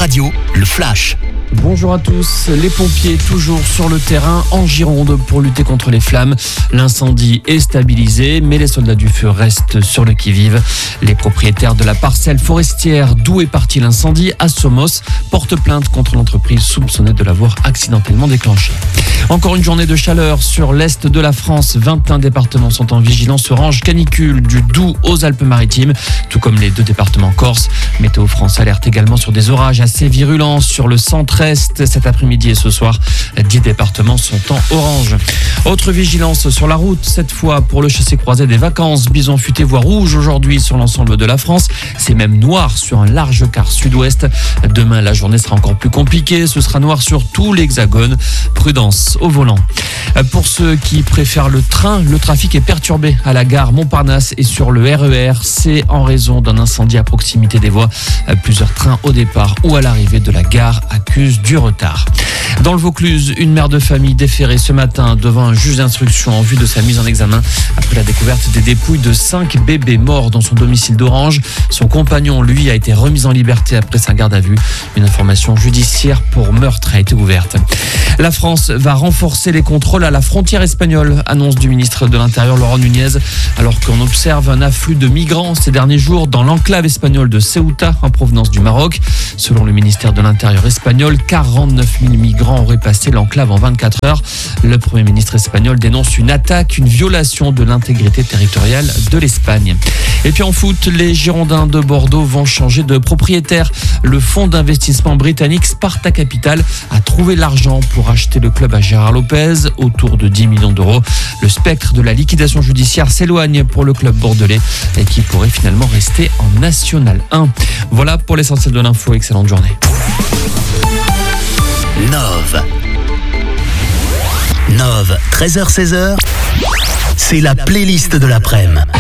Radio, le Flash. Bonjour à tous, les pompiers toujours sur le terrain en Gironde pour lutter contre les flammes. L'incendie est stabilisé, mais les soldats du feu restent sur le qui-vive. Les propriétaires de la parcelle forestière d'où est parti l'incendie à Somos portent plainte contre l'entreprise soupçonnée de l'avoir accidentellement déclenché. Encore une journée de chaleur sur l'est de la France. 21 départements sont en vigilance orange canicule du Doubs aux Alpes-Maritimes, tout comme les 2 départements corses. Météo France alerte également sur des orages assez virulents sur le centre-est cet après-midi et ce soir. 10 départements sont en orange. Autre vigilance sur la route, cette fois pour le chassé-croisé des vacances. Bison futé voie rouge aujourd'hui sur l'ensemble de la France. C'est même noir sur un large quart sud-ouest. Demain, la journée sera encore plus compliquée. Ce sera noir sur tout l'hexagone. Prudence au volant. Pour ceux qui préfèrent le train, le trafic est perturbé à la gare Montparnasse et sur le RER. C'est en raison d'un incendie à proximité des voies. Plusieurs trains au départ ou à l'arrivée de la gare accusent du retard. Dans le Vaucluse, une mère de famille déférée ce matin devant un juge d'instruction en vue de sa mise en examen après la découverte des dépouilles de 5 bébés morts dans son domicile d'Orange. Son compagnon, lui, a été remis en liberté après sa garde à vue. Une information judiciaire pour meurtre a été ouverte. La France va renforcer les contrôles à la frontière espagnole, annonce du ministre de l'Intérieur Laurent Nunez, alors qu'on observe un afflux de migrants ces derniers jours dans l'enclave espagnole de Ceuta en provenance du Maroc. Selon le ministère de l'Intérieur espagnol, 49 000 migrants auraient passé l'enclave en 24 heures. Le Premier ministre espagnol dénonce une attaque, une violation de l'intégrité territoriale de l'Espagne. Et puis en foot, les Girondins de Bordeaux vont changer de propriétaire. Le fonds d'investissement britannique Sparta Capital a trouvé l'argent pour acheter le club à Gérard Lopez, autour de 10 millions d'euros. Le spectre de la liquidation judiciaire s'éloigne pour le club bordelais et qui pourrait finalement rester en National 1. Voilà pour l'essentiel de l'info. Excellente journée. Nove, 13h-16h, c'est la playlist de l'après-midi.